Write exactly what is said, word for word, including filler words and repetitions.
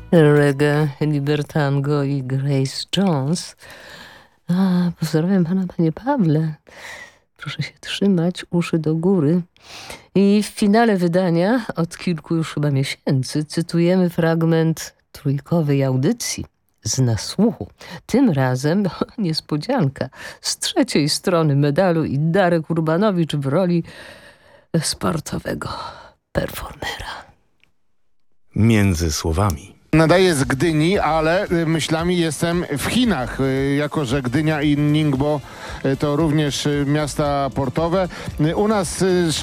Reggae, Libertango i Grace Jones. A, pozdrawiam pana, panie Pawle. Proszę się trzymać, uszy do góry. I w finale wydania, od kilku już chyba miesięcy, cytujemy fragment trójkowej audycji z nasłuchu. Tym razem no, niespodzianka. Z trzeciej strony medalu i Darek Urbanowicz w roli sportowego performera. Między słowami. Nadaję z Gdyni, ale myślami jestem w Chinach, jako że Gdynia i Ningbo to również miasta portowe. U nas